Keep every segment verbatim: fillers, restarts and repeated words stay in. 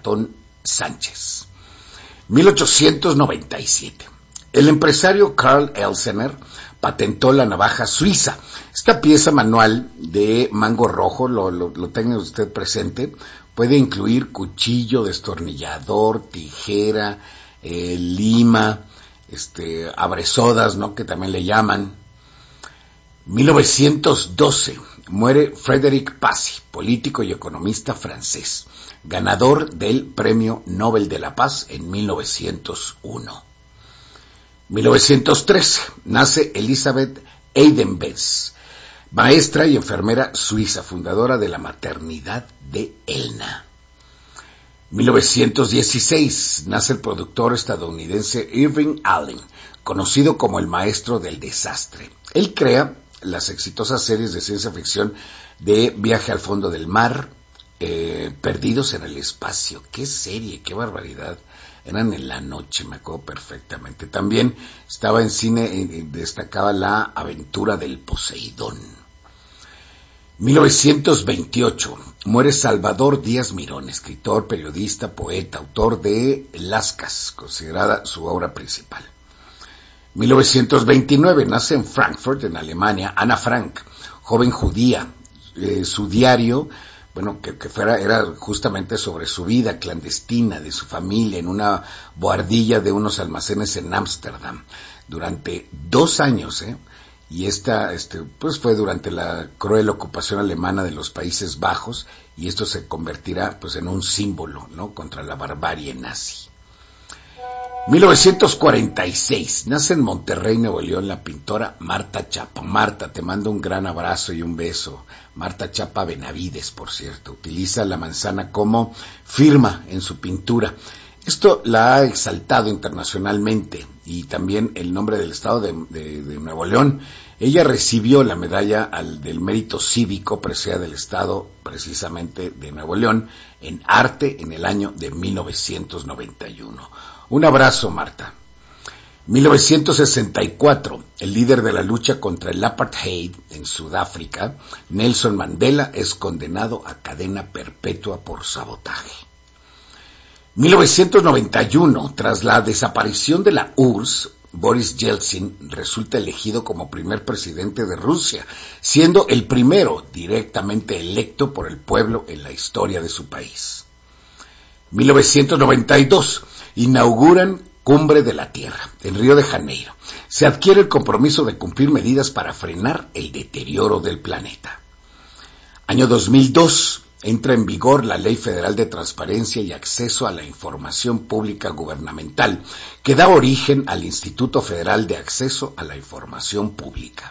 Ratón Sánchez. mil ochocientos noventa y siete. El empresario Karl Elsener patentó la navaja suiza. Esta pieza manual de mango rojo, lo, lo, lo tenga usted presente, puede incluir cuchillo, destornillador, tijera, eh, lima, este, abresodas, ¿no?, que también le llaman. mil novecientos doce. Muere Frédéric Passy, político y economista francés, ganador del Premio Nobel de la Paz en mil novecientos uno. mil novecientos trece. Nace Elizabeth Eidenbenz, maestra y enfermera suiza, fundadora de la maternidad de Elna. mil novecientos dieciséis. Nace el productor estadounidense Irving Allen, conocido como el maestro del desastre. Él crea las exitosas series de ciencia ficción de Viaje al fondo del mar, eh, Perdidos en el espacio. ¡Qué serie, qué barbaridad! Eran en la noche, me acuerdo perfectamente. También estaba en cine, eh, destacaba La aventura del Poseidón. mil novecientos veintiocho. Muere Salvador Díaz Mirón, escritor, periodista, poeta, autor de Lascas, considerada su obra principal. mil novecientos veintinueve. Nace en Frankfurt, en Alemania, Ana Frank, joven judía. Eh, su diario, bueno, que, que fuera, era justamente sobre su vida clandestina, de su familia, en una bohardilla de unos almacenes en Ámsterdam, durante dos años, ¿eh? Y esta, este, pues fue durante la cruel ocupación alemana de los Países Bajos, y esto se convertirá, pues, en un símbolo, ¿no?, contra la barbarie nazi. mil novecientos cuarenta y seis. Nace en Monterrey, Nuevo León, la pintora Marta Chapa. Marta, te mando un gran abrazo y un beso. Marta Chapa Benavides, por cierto, utiliza la manzana como firma en su pintura. Esto la ha exaltado internacionalmente, y también el nombre del estado de, de, de Nuevo León. Ella recibió la medalla al, del mérito cívico presea del estado, precisamente de Nuevo León, en arte en el año de mil novecientos noventa y uno. Un abrazo, Marta. mil novecientos sesenta y cuatro. El líder de la lucha contra el apartheid en Sudáfrica, Nelson Mandela, es condenado a cadena perpetua por sabotaje. mil novecientos noventa y uno. Tras la desaparición de la U R S S, Boris Yeltsin resulta elegido como primer presidente de Rusia, siendo el primero directamente electo por el pueblo en la historia de su país. mil novecientos noventa y dos. Inauguran Cumbre de la Tierra en Río de Janeiro. Se adquiere el compromiso de cumplir medidas para frenar el deterioro del planeta. Año dos mil dos. Entra en vigor la Ley Federal de Transparencia y Acceso a la Información Pública Gubernamental, que da origen al Instituto Federal de Acceso a la Información Pública.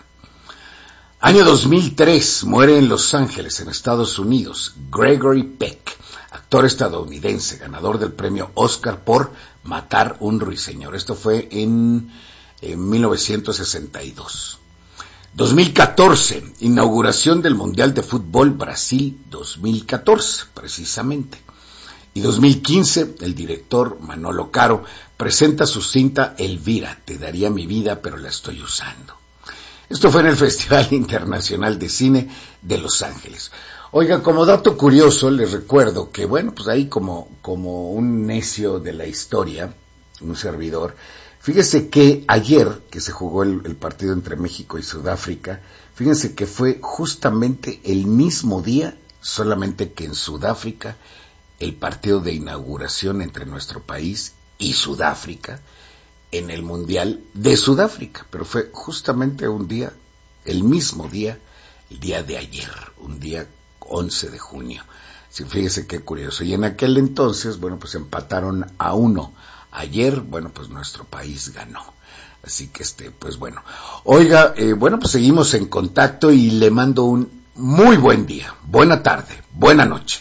Año dos mil tres. Muere en Los Ángeles, en Estados Unidos, Gregory Peck, actor estadounidense, ganador del premio Oscar por Matar un ruiseñor. Esto fue en, en mil novecientos sesenta y dos. dos mil catorce, inauguración del Mundial de Fútbol Brasil dos mil catorce, precisamente. Y dos mil quince, el director Manolo Caro presenta su cinta Elvira, te daría mi vida, pero la estoy usando. Esto fue en el Festival Internacional de Cine de Los Ángeles. Oiga, como dato curioso, les recuerdo que, bueno, pues ahí como, como un necio de la historia, un servidor, fíjese que ayer que se jugó el, el partido entre México y Sudáfrica, fíjense que fue justamente el mismo día, solamente que en Sudáfrica, el partido de inauguración entre nuestro país y Sudáfrica, en el Mundial de Sudáfrica, pero fue justamente un día, el mismo día, el día de ayer, un día once de junio. Sí, fíjese qué curioso. Y en aquel entonces, bueno, pues empataron a uno. Ayer, bueno, pues nuestro país ganó. Así que, este, pues bueno. Oiga, eh, bueno, pues seguimos en contacto y le mando un muy buen día, buena tarde, buena noche.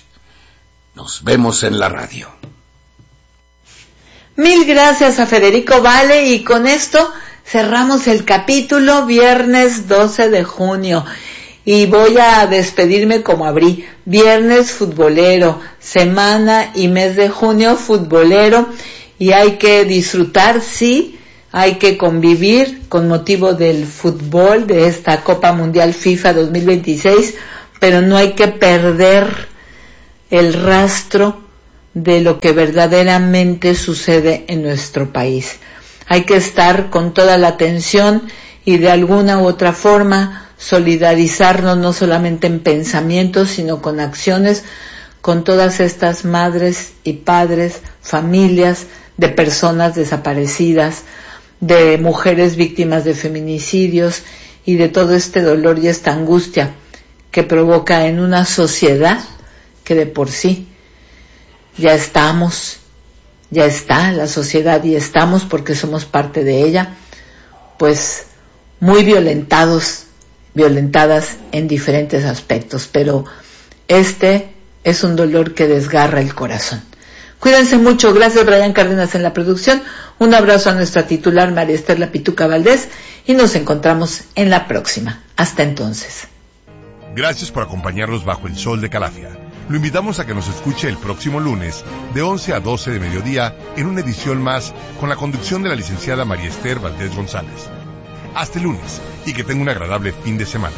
Nos vemos en la radio. Mil gracias a Federico Vale, y con esto cerramos el capítulo viernes doce de junio. Y voy a despedirme como abrí, viernes futbolero, semana y mes de junio futbolero, y hay que disfrutar, sí, hay que convivir con motivo del fútbol, de esta Copa Mundial FIFA dos mil veintiséis, pero no hay que perder el rastro de lo que verdaderamente sucede en nuestro país. Hay que estar con toda la atención y de alguna u otra forma solidarizarnos no solamente en pensamientos, sino con acciones, con todas estas madres y padres, familias de personas desaparecidas, de mujeres víctimas de feminicidios y de todo este dolor y esta angustia que provoca en una sociedad que de por sí ya estamos, ya está la sociedad y estamos porque somos parte de ella, pues muy violentados, violentadas en diferentes aspectos, pero este es un dolor que desgarra el corazón. Cuídense mucho, gracias Brian Cárdenas en la producción, un abrazo a nuestra titular María Esther La Pituca Valdés y nos encontramos en la próxima. Hasta entonces. Gracias por acompañarnos bajo el sol de Calafia. Lo invitamos a que nos escuche el próximo lunes de once a doce de mediodía en una edición más con la conducción de la licenciada María Esther Valdés González. Hasta el lunes y que tenga un agradable fin de semana.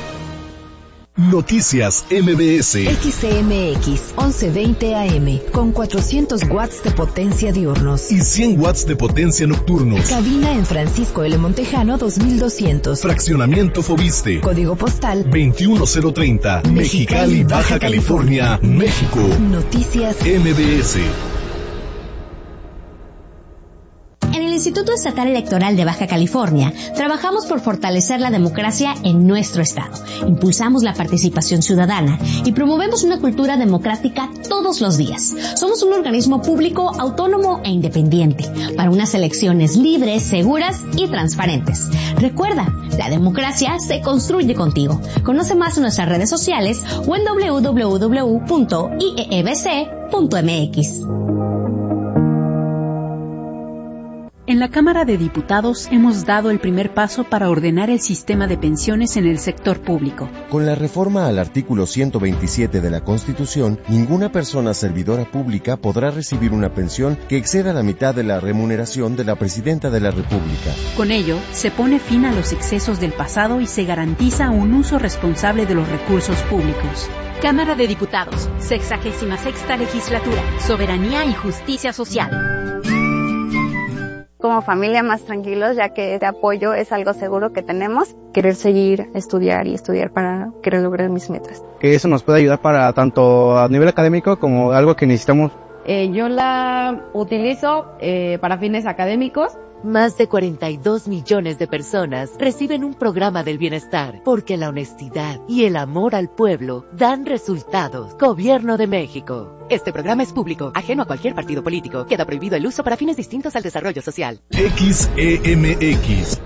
Noticias M B S. X C M X once veinte A M con cuatrocientos watts de potencia diurnos y cien watts de potencia nocturnos. Cabina en Francisco L. Montejano dos mil doscientos. Fraccionamiento Fobiste. Código postal veintiuno cero treinta. Mexicali, Baja California, México. Noticias M B S. En el Instituto Estatal Electoral de Baja California, trabajamos por fortalecer la democracia en nuestro estado. Impulsamos la participación ciudadana y promovemos una cultura democrática todos los días. Somos un organismo público, autónomo e independiente para unas elecciones libres, seguras y transparentes. Recuerda, la democracia se construye contigo. Conoce más en nuestras redes sociales o en doble u doble u doble u punto i e e b c punto m x. En la Cámara de Diputados hemos dado el primer paso para ordenar el sistema de pensiones en el sector público. Con la reforma al artículo ciento veintisiete de la Constitución, ninguna persona servidora pública podrá recibir una pensión que exceda la mitad de la remuneración de la Presidenta de la República. Con ello, se pone fin a los excesos del pasado y se garantiza un uso responsable de los recursos públicos. Cámara de Diputados, sexagésima sexta legislatura, soberanía y justicia social. Como familia más tranquilos, ya que este apoyo es algo seguro que tenemos. Querer seguir, estudiar y estudiar para querer lograr mis metas. Que eso nos puede ayudar para tanto a nivel académico como algo que necesitamos. Eh, yo la utilizo eh, para fines académicos. Más de cuarenta y dos millones de personas reciben un programa del bienestar porque la honestidad y el amor al pueblo dan resultados. Gobierno de México. Este programa es público, ajeno a cualquier partido político. Queda prohibido el uso para fines distintos al desarrollo social. X E M X